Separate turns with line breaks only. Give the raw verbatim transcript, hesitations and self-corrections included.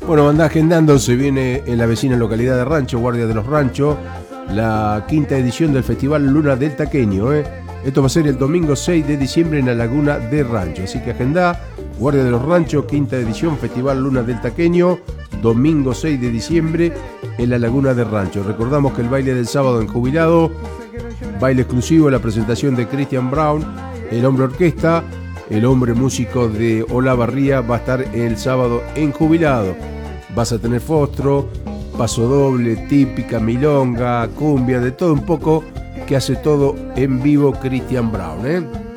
Bueno, anda agendando, se viene en la vecina localidad de Rancho, Guardia de los Ranchos, la quinta edición del Festival Luna del Taqueño. ¿eh? Esto va a ser el domingo seis de diciembre en la Laguna de Rancho. Así que agendá, Guardia de los Ranchos, quinta edición, Festival Luna del Taqueño, domingo seis de diciembre en la Laguna de Rancho. Recordamos que el baile del sábado en Jubilado, baile exclusivo, la presentación de Christian Brown, el hombre orquesta, el hombre músico de Olavarría va a estar el sábado en Jubilado. Vas a tener fostro, paso doble, típica, milonga, cumbia, de todo un poco, que hace todo en vivo Christian Brown, ¿eh?